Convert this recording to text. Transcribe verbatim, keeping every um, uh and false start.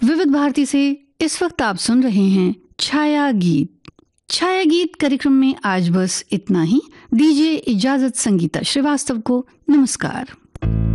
विविध भारती से इस वक्त आप सुन रहे हैं छाया गीत। छाया गीत कार्यक्रम में आज बस इतना ही। दीजिए इजाजत संगीता श्रीवास्तव को। नमस्कार।